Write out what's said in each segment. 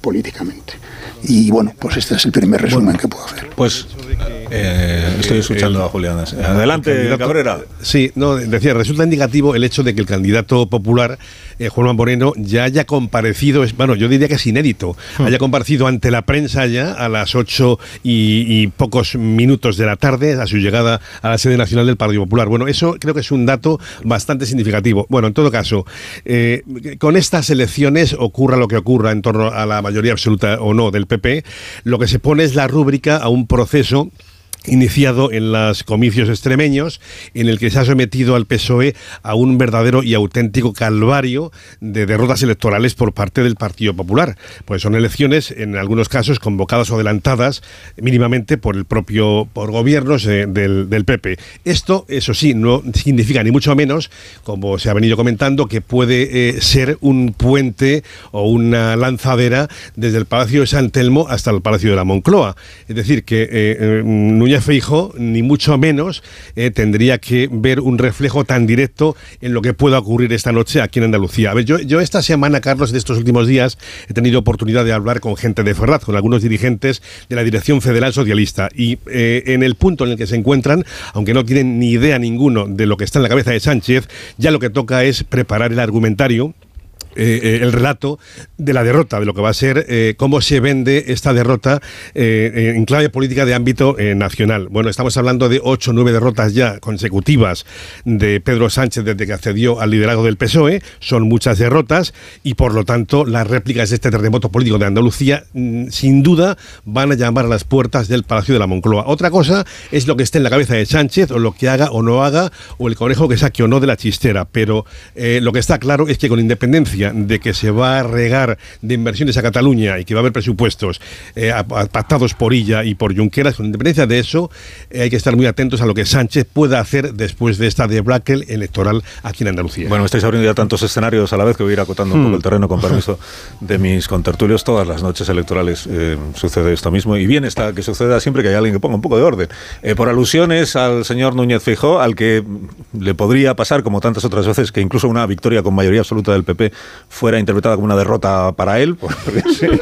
políticamente. Y bueno, pues este es el primer resumen que puedo hacer. Pues estoy escuchando a Julián. Adelante, Cabrera. Sí, no, decía, resulta indicativo el hecho de que el candidato popular, Juanma Moreno, ya haya comparecido, bueno, yo diría que es inédito, haya comparecido ante la prensa ya a las 8 y pocos minutos de la tarde, a su llegada a la sede nacional del Partido Popular. Bueno, eso creo que es un dato bastante significativo. Bueno, en todo caso, con estas elecciones, ocurra lo que ocurra en torno a la mayoría absoluta o no del PP, lo que se pone es la rúbrica a un proceso iniciado en los comicios extremeños, en el que se ha sometido al PSOE a un verdadero y auténtico calvario de derrotas electorales por parte del Partido Popular. Pues son elecciones, en algunos casos, convocadas o adelantadas mínimamente por gobiernos del PP. Esto, eso sí, no significa ni mucho menos, como se ha venido comentando, que puede ser un puente o una lanzadera desde el Palacio de San Telmo hasta el Palacio de la Moncloa. Es decir, que Núñez Feijóo, ni mucho menos, tendría que ver un reflejo tan directo en lo que pueda ocurrir esta noche aquí en Andalucía. A ver, yo esta semana, Carlos, de estos últimos días, he tenido oportunidad de hablar con gente de Ferraz, con algunos dirigentes de la Dirección Federal Socialista, y en el punto en el que se encuentran, aunque no tienen ni idea ninguno de lo que está en la cabeza de Sánchez, ya lo que toca es preparar el argumentario, el relato de la derrota, de lo que va a ser, cómo se vende esta derrota en clave política de ámbito nacional. Bueno, estamos hablando de 8 o 9 derrotas ya consecutivas de Pedro Sánchez desde que accedió al liderazgo del PSOE. Son muchas derrotas y, por lo tanto, las réplicas de este terremoto político de Andalucía sin duda van a llamar a las puertas del Palacio de la Moncloa. Otra cosa es lo que esté en la cabeza de Sánchez, o lo que haga o no haga, o el conejo que saque o no de la chistera, pero lo que está claro es que, con independencia de que se va a regar de inversiones a Cataluña y que va a haber presupuestos pactados por Illa y por Junqueras, con independencia de eso, hay que estar muy atentos a lo que Sánchez pueda hacer después de esta debacle electoral aquí en Andalucía. Bueno, estáis abriendo ya tantos escenarios a la vez que voy a ir acotando un poco el terreno, con permiso de mis contertulios. Todas las noches electorales sucede esto mismo, y bien está que suceda siempre que haya alguien que ponga un poco de orden. Por alusiones al señor Núñez Feijóo, al que le podría pasar, como tantas otras veces, que incluso una victoria con mayoría absoluta del PP fuera interpretada como una derrota para él, porque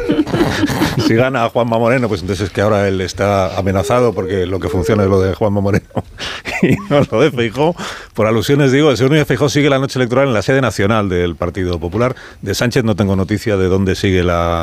si gana Juanma Moreno, pues entonces es que ahora él está amenazado, porque lo que funciona es lo de Juanma Moreno y no lo de Feijóo. Por alusiones, digo, el señor Núñez Feijóo sigue la noche electoral en la sede nacional del Partido Popular. De Sánchez no tengo noticia de dónde sigue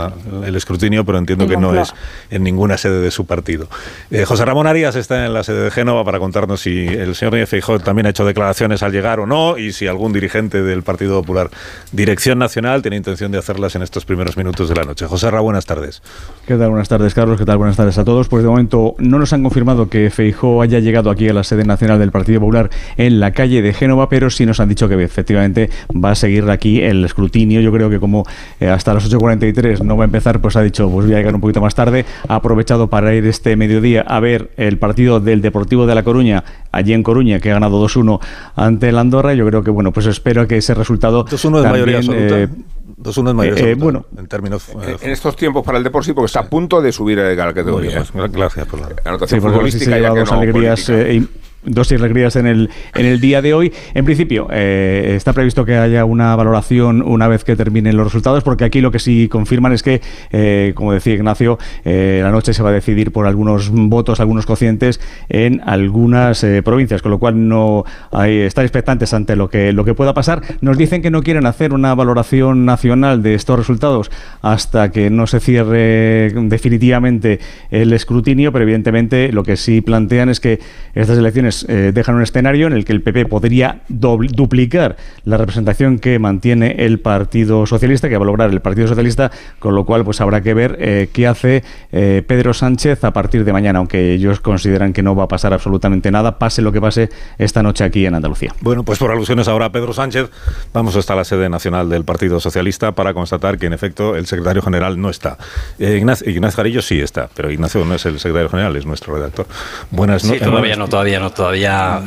el escrutinio, pero entiendo que no es en ninguna sede de su partido. José Ramón Arias está en la sede de Génova para contarnos si el señor Núñez Feijóo también ha hecho declaraciones al llegar o no, y si algún dirigente del Partido Popular, Dirección Nacional, tiene intención de hacerlas en estos primeros minutos de la noche. José Ra, buenas tardes. ¿Qué tal? Buenas tardes, Carlos. ¿Qué tal? Buenas tardes a todos. Pues de momento no nos han confirmado que Feijóo haya llegado aquí a la sede nacional del Partido Popular en la calle de Génova, pero sí nos han dicho que efectivamente va a seguir aquí el escrutinio. Yo creo que como hasta las 8:43 no va a empezar, pues ha dicho, pues voy a llegar un poquito más tarde. Ha aprovechado para ir este mediodía a ver el partido del Deportivo de La Coruña, allí en Coruña, que ha ganado 2-1 ante el Andorra. Yo creo que, bueno, pues espero que ese resultado 2-1 de mayoría absoluta. 2-1 es mayoría absoluta, bueno, en términos... en estos tiempos para el Depor, sí, porque está a punto de subir a la categoría. Pues, gracias por la anotación futbolística. Sí, se lleva dos alegrías dos alegrías en el día de hoy. En principio, está previsto que haya una valoración una vez que terminen los resultados, porque aquí lo que sí confirman es que, como decía Ignacio, la noche se va a decidir por algunos votos, algunos cocientes en algunas provincias, con lo cual no estar expectantes ante lo que pueda pasar. Nos dicen que no quieren hacer una valoración nacional de estos resultados hasta que no se cierre definitivamente el escrutinio, pero evidentemente lo que sí plantean es que estas elecciones dejan un escenario en el que el PP podría duplicar la representación que mantiene el Partido Socialista, que va a lograr el Partido Socialista, con lo cual pues habrá que ver qué hace Pedro Sánchez a partir de mañana, aunque ellos consideran que no va a pasar absolutamente nada, pase lo que pase esta noche aquí en Andalucía. Bueno, pues por alusiones ahora a Pedro Sánchez, vamos hasta la sede nacional del Partido Socialista para constatar que en efecto el secretario general no está. Ignacio Jarillo sí está, pero Ignacio no es el secretario general, es nuestro redactor. Buenas noches. Sí, todavía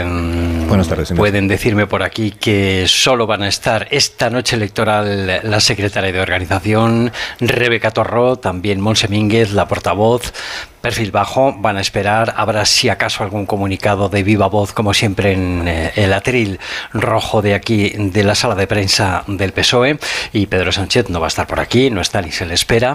buenas tardes, pueden decirme por aquí que solo van a estar esta noche electoral la secretaria de Organización, Rebeca Torró, también Montse Mínguez, la portavoz. Perfil bajo, van a esperar, habrá si acaso algún comunicado de viva voz, como siempre en el atril rojo de aquí, de la sala de prensa del PSOE, y Pedro Sánchez no va a estar por aquí, no está ni se le espera,